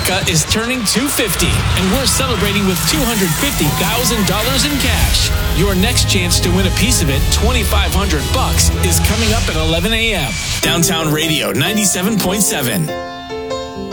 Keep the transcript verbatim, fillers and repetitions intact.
America is turning two hundred fifty, and we're celebrating with two hundred fifty thousand dollars in cash. Your next chance to win a piece of it, twenty-five hundred bucks, is coming up at eleven a.m. Downtown Radio ninety-seven point seven.